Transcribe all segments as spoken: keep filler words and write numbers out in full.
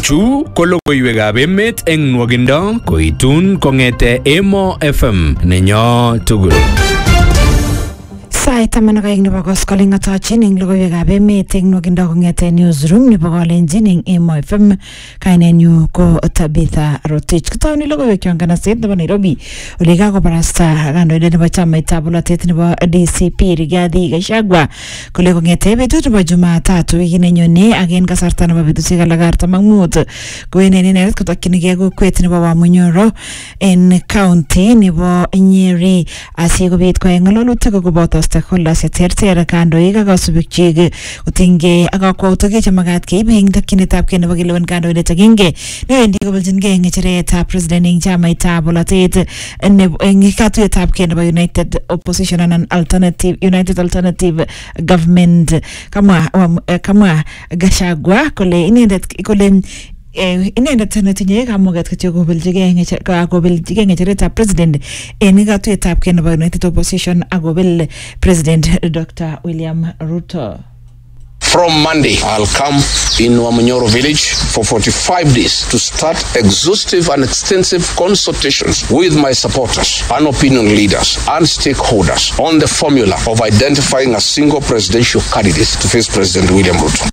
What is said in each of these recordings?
Chu ko logoiwekab emet eng nwogindo koitun kong'ete Emo F M nenyo tugul. Sait taman ak aeng nebo koskoling atochin eng logoiwekab emet eng nwogindo kong'ete newsroom nebo Kalenjin eng Emo F M. Kainenyu ko Tabitha Rotich. Kitauni logoiwek chon kanaset nebo Nairobi ole kakobarasta kandoindet nebo chamaitab bolotet nebo D C P Rigathi Gachagua kole kong'ete betut nebo Jumatatu wikit nenyone ak en kasarta nebo betusiek alak artam ak mut kowendi inendet kotokchinigei kokwet nebo Wamunyoro en county nebo Nyeri asikobit koyai ng'alalutik akoboto stakeholders cheterter kandoik ak kasubikchik kotinygei ak kakwautik chemakat keib eng tokyinetab kei nebo kelewen kandoindet agenge newendi kobeljingei ng'echeretab president eng chamaitab bolotet eng katuiyetab kei nebo United Opposition and Alternative United Alternative Government. Kamwa kamwa Gachagua kole inendet kole inendet netinye kamuget kityo kobeljigei kobeljigei ng'echeretab president en katuiyetab kei nebo United Opposition ak kobel President Doctor William Ruto. From Monday, I'll come in Wamunyoro village for forty-five days to start exhaustive and extensive consultations with my supporters and opinion leaders and stakeholders on the formula of identifying a single presidential candidate to face President William Ruto.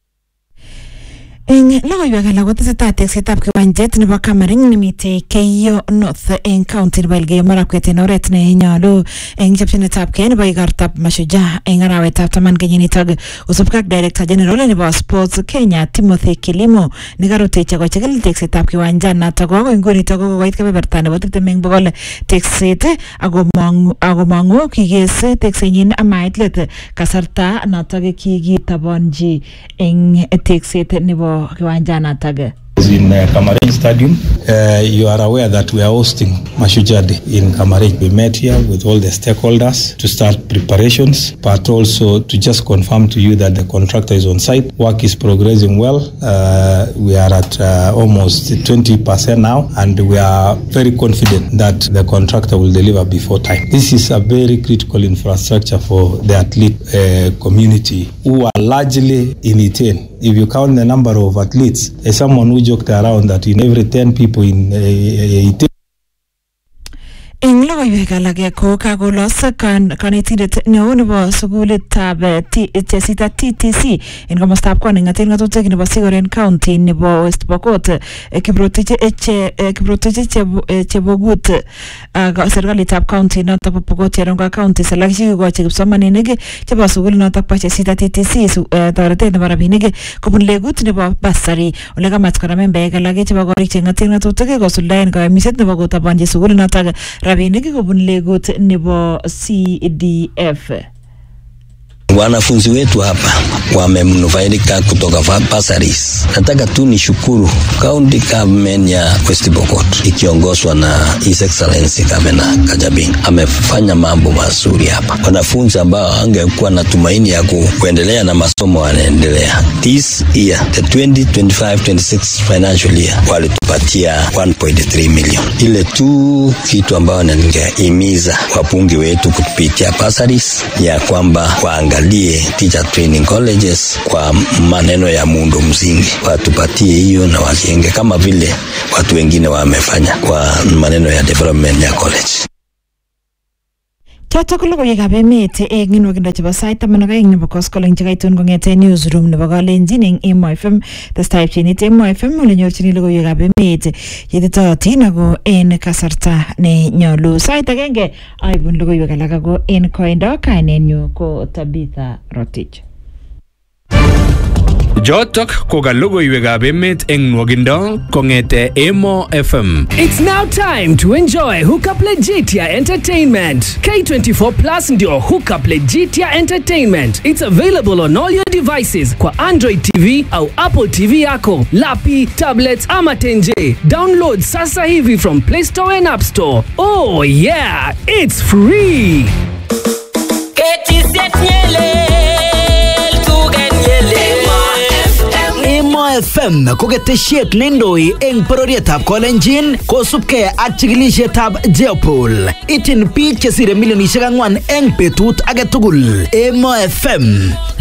Eng logoiwek alak kotesetai teksetab kiwanjet nebo Kamaring nemitei Keyo North eng county nebo Elgeyo Marakwet en oret nenyolu eng chopchinetab kei nebo igortab Mashujaa eng arawetab taman kenyinitok kosubkei ak Director General nebo Sports Kenya Timothy Kilimo nekarutechi kochikil teksetab kiwanjanotok ako ingunitok kokoit kebeberta nebo tiptem eng bokol tekset akomong'u kikes teksenyin amait let kasarta notok kikitabonji eng tekset nebo kiwanjanotok. In uh, Kamaring Stadium, uh, you are aware that we are hosting Mashujaa Day in Kamaring. We met here with all the stakeholders to start preparations, but also to just confirm to you that the contractor is on site. Work is progressing well. Uh, we are at uh, almost twenty percent now, and we are very confident that the contractor will deliver before time. This is a very critical infrastructure for the athlete uh, community who are largely in Iten. If you count the number of athletes, there's someone who joked around that in every ten people in uh, uh, eng logoiwek alak ko kakolos kanetindet neo nebo sukulitab Chesita T T C en komostab Koning ngaten ng'atutik nebo Sigoren County nebo West Pokot Kiprotich Kiprotich Chebogut serikalitab county notok bo Pokot Cherongo County alak chekikochi kipsomaninik chebo sukulit notok bo Chesita T T C toretet nebo rabinik kobun legut nebo basari ole kamach kora membeek alak chebo korik chengaten ng'atutik kosuldaen kayamiset nebo kotabonji sukulit notok rabinik kobun legut nebo C D F. Wanafunzi wetu hapa wamenufaika kutoka bursaries. Nataka tu nishukuru county government ya West Pokot ikiongozwa na His Excellency Governor Kajabing. Amefanya mambo mazuri hapa. Wanafunzi ambao angekuwa na tumaini ya kuendelea na masomo wanaendelea. This year, the twenty twenty-five twenty-six financial year, walitupatia one point three million. Ile tu kitu ambao ningehimiza wabunge wetu kupitia bursaries ya kwamba waangalie teacher training colleges kwa maneno ya muundo msingi, watupatie hiyo na wajenge kama vile watu wengine wamefanya kwa maneno ya development ya college. Chotok logoiwekab emet eng nwogindo chebo sait taman ak aeng nebo koskoling chekaitun kong'ete newsroom nebo Kalenjin eng Emo F M. Testai pchenit Emo F M ole nyorchini logoiwekab emet yetitotin ako en kasarta nenyolu. Sait agenge aibun logoiwek alak ako en koindo. Kainenyu ko Tabitha Rotich. Jotok ko ka logoiwekab emet eng nwogindo kong'ete Emo F M. It's now time to enjoy Hookup Legitia Entertainment. K twenty-four Plus ndio Hookup Legitia Entertainment. It's available on all your devices kwa Android T V au Apple T V yako, lapi, tablets ama tenje. Download sasa hivi from Play Store and App Store. Oh yeah, it's free. Emo F M ko ketesiet neindoi eng bororietab Kalenjin kosubkei ak chikilisietab Jeopol. Ityin biik chesire milionisiek ang'wan eng betut age tugul. Emo F M